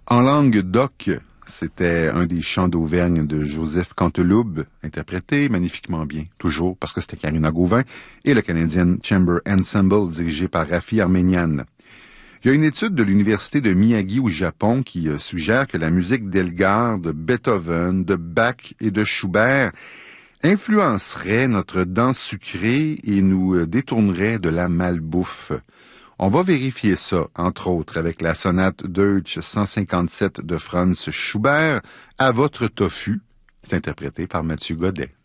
En langue d'oc, c'était un des chants d'Auvergne de Joseph Canteloube, interprété magnifiquement bien, toujours, parce que c'était Karina Gauvin, et le Canadian Chamber Ensemble, dirigé par Rafi Arménian. Il y a une étude de l'Université de Miyagi au Japon qui suggère que la musique d'Elgar, de Beethoven, de Bach et de Schubert influencerait notre danse sucrée et nous détournerait de la malbouffe. On va vérifier ça, entre autres, avec la sonate Deutsch 157 de Franz Schubert, À votre tofu. C'est interprété par Mathieu Godet.